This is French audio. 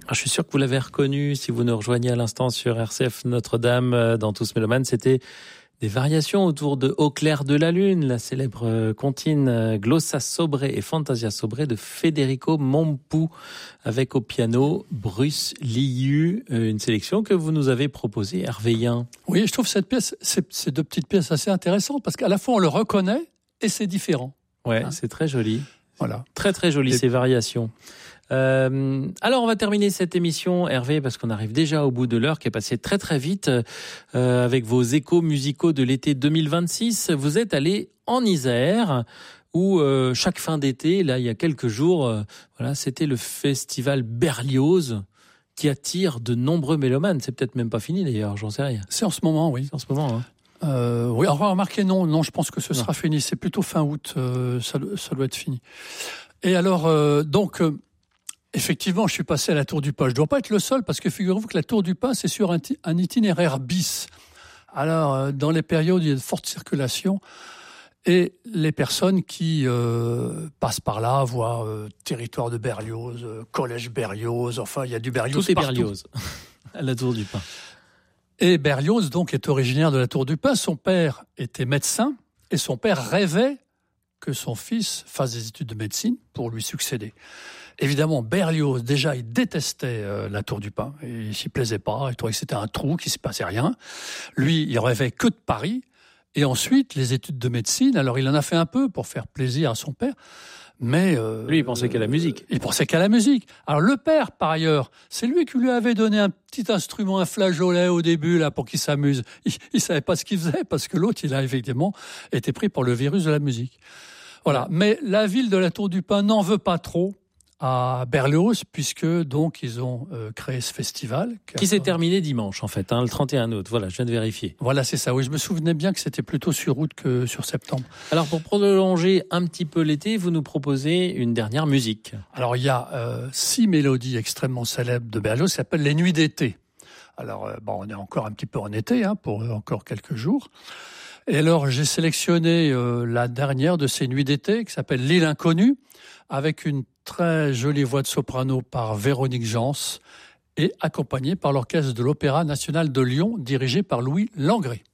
Je suis sûr que vous l'avez reconnu si vous nous rejoignez à l'instant sur RCF Notre-Dame dans Tous Mélomanes. C'était des variations autour de Au clair de la lune, la célèbre comptine Glossa Sobre et Fantasia Sobre de Federico Mompou, avec au piano Bruce Liu, une sélection que vous nous avez proposée, Hervé Yen. Oui, je trouve cette pièce, ces deux petites pièces assez intéressantes parce qu'à la fois on le reconnaît et c'est différent. Ouais, c'est très joli. Voilà. Très très joli ces variations. Alors on va terminer cette émission, Hervé, parce qu'on arrive déjà au bout de l'heure qui est passée très très vite avec vos échos musicaux de l'été 2026. Vous êtes allé en Isère où chaque fin d'été, là il y a quelques jours, voilà, c'était le festival Berlioz qui attire de nombreux mélomanes. C'est peut-être même pas fini d'ailleurs, j'en sais rien. C'est en ce moment, oui. C'est en ce moment, hein. Oui, alors remarquez, non, je pense que ce sera fini. C'est plutôt fin août, ça doit être fini. Et alors, effectivement, je suis passé à la Tour du Pin. Je dois pas être le seul parce que figurez-vous que la Tour du Pin, c'est sur un itinéraire bis. Alors, dans les périodes où il y a de forte circulation, et les personnes qui passent par là voient territoire de Berlioz, collège Berlioz, enfin, il y a du Berlioz partout. Tout est Berlioz à la Tour du Pin. Et Berlioz, donc, est originaire de la Tour du Pin. Son père était médecin et son père rêvait que son fils fasse des études de médecine pour lui succéder. Évidemment, Berlioz, déjà, il détestait la Tour du Pin. Il s'y plaisait pas. Il trouvait que c'était un trou, qu'il ne se passait rien. Lui, il rêvait que de Paris. Et ensuite, les études de médecine. Alors, il en a fait un peu pour faire plaisir à son père. Mais lui, il pensait qu'à la musique. Il pensait qu'à la musique. Alors, le père, par ailleurs, c'est lui qui lui avait donné un petit instrument, un flageolet au début, là, pour qu'il s'amuse. Il savait pas ce qu'il faisait, parce que l'autre, il a effectivement été pris par le virus de la musique. Voilà. Mais la ville de la Tour du Pin n'en veut pas trop à Berlioz, puisque donc ils ont créé ce festival. Qui s'est terminé dimanche, en fait, le 31 août. Voilà, je viens de vérifier. Voilà, c'est ça. Oui, je me souvenais bien que c'était plutôt sur août que sur septembre. Alors, pour prolonger un petit peu l'été, vous nous proposez une dernière musique. Alors, il y a 6 mélodies extrêmement célèbres de Berlioz qui s'appellent les Nuits d'été. Alors, on est encore un petit peu en été, pour encore quelques jours. Et alors, j'ai sélectionné la dernière de ces Nuits d'été, qui s'appelle L'île inconnue, avec une très jolie voix de soprano par Véronique Jans et accompagnée par l'orchestre de l'Opéra national de Lyon, dirigé par Louis Langrée.